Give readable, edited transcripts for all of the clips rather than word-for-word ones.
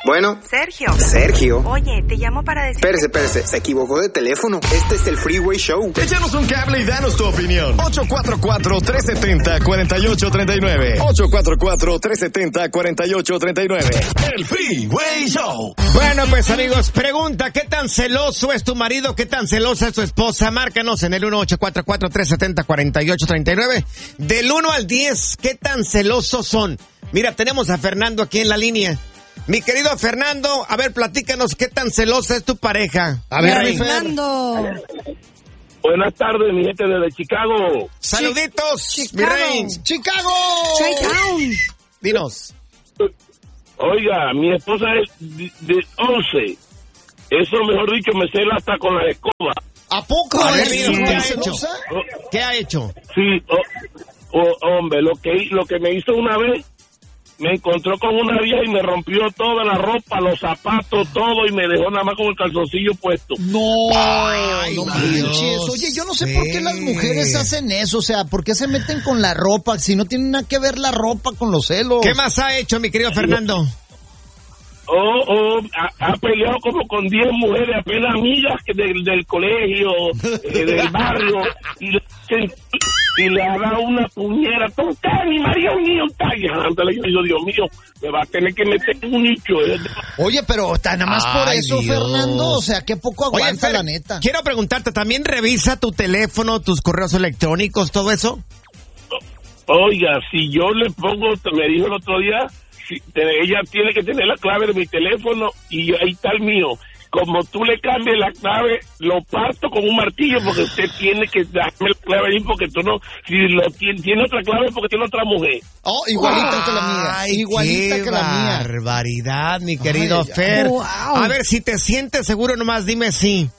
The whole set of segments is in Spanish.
Bueno. Sergio. Oye, te llamo para decir... Espérese. Se equivocó de teléfono. Este es el Freeway Show. Échanos un cable y danos tu opinión. 844-370-4839. 844-370-4839. El Freeway Show. Bueno, pues amigos, pregunta, ¿qué tan celoso es tu marido? ¿Qué tan celosa es tu esposa? Márcanos en el 1844-370-4839. Del 1 al 10, ¿qué tan celosos son? Mira, tenemos a Fernando aquí en la línea. Mi querido Fernando, a ver, platícanos, ¿qué tan celosa es tu pareja? A ver, Fernando. Buenas tardes, mi gente desde Chicago. Saluditos, mi rey. Chicago. Dinos. Oiga, mi esposa es de 11. Eso, mejor dicho, me cela hasta con la escoba. ¿A poco? A ver, ¿Es ¿qué ha celosa? hecho? ¿Qué ha hecho? Sí, hombre, lo que me hizo una vez, me encontró con una vieja y me rompió toda la ropa, los zapatos, todo, y me dejó nada más con el calzoncillo puesto. No, Ay, no Dios, manches. Oye, yo no sé por qué las mujeres hacen eso. O sea, ¿por qué se meten con la ropa? Si no tiene nada que ver la ropa con los celos. ¿Qué más ha hecho, mi querido Fernando? Ha peleado como con 10 mujeres, apenas amigas del colegio, del barrio, y le ha dado una puñera. ¿Qué? Mi marido mío está llegando. Yo digo, Dios mío, me va a tener que meter en un nicho. Oye, pero nada más por Ay, eso, Dios. Fernando. O sea, qué poco aguanta, Fer, la neta. Quiero preguntarte, ¿también revisa tu teléfono, tus correos electrónicos, todo eso? Oiga, si yo le pongo, me dijo el otro día, ella tiene que tener la clave de mi teléfono y ahí está el mío. Como tú le cambies la clave, lo parto con un martillo porque usted tiene que darme la clave ahí porque tú no, si lo tiene otra clave porque tiene otra mujer. Oh, igualita que la mía. Ay, Igualita qué que la mía. barbaridad, mi querido Ay, Fer. wow. A ver, si te sientes seguro, nomás dime sí.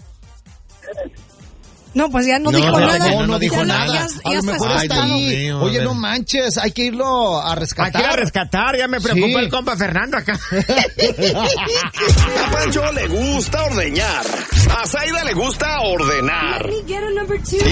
No, pues ya no dijo no, nada. no dijo Ya nada. Ya A lo está mejor está espantado. ahí. Dios mío, Oye, a no ver. manches, hay que irlo a Hay rescatar. que ir a rescatar, ya me preocupa Sí. el compa Fernando acá. A Pancho le gusta ordeñar. A Zaida le gusta ordenar.